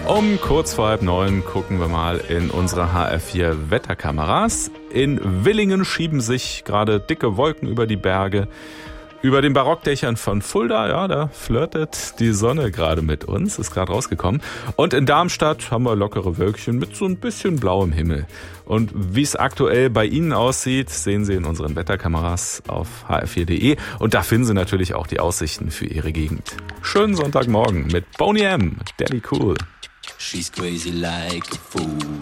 Um kurz vor 8:30 gucken wir mal in unsere HR4 Wetterkameras. In Villingen schieben sich gerade dicke Wolken über die Berge. Über den Barockdächern von Fulda, ja, da flirtet die Sonne gerade mit uns, ist gerade rausgekommen. Und in Darmstadt haben wir lockere Wölkchen mit so ein bisschen blauem Himmel. Und wie es aktuell bei Ihnen aussieht, sehen Sie in unseren Wetterkameras auf hr4.de. Und da finden Sie natürlich auch die Aussichten für Ihre Gegend. Schönen Sonntagmorgen mit Boney M, Daddy Cool. She's crazy like a fool.